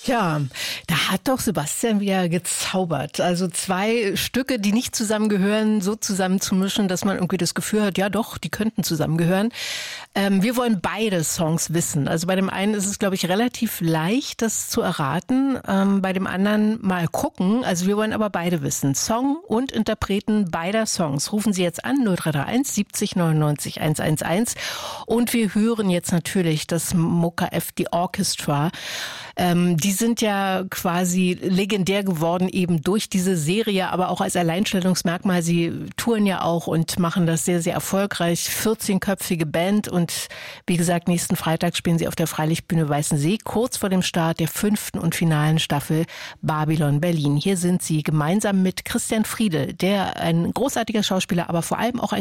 Tja, da hat doch Sebastian wieder gezaubert. Also 2 Stücke, die nicht zusammengehören, so zusammenzumischen, dass man irgendwie das Gefühl hat, ja doch, die könnten zusammengehören. Wir wollen beide Songs wissen. Also bei dem einen ist es, glaube ich, relativ leicht, das zu erraten. Bei dem anderen mal gucken. Also wir wollen aber beide wissen. Song und Interpreten beider Songs. Rufen Sie jetzt an 0331 70 99 111. Und wir hören jetzt natürlich das Mucka F. The Orchestra. Die sind ja quasi legendär geworden eben durch diese Serie, aber auch als Alleinstellungsmerkmal. Sie touren ja auch und machen das sehr, sehr erfolgreich. 14-köpfige Band und wie gesagt, nächsten Freitag spielen sie auf der Freilichtbühne Weißensee, kurz vor dem Start der 5. und finalen Staffel Babylon Berlin. Hier sind sie gemeinsam mit Christian Friedel, der ein großartiger Schauspieler, aber vor allem auch ein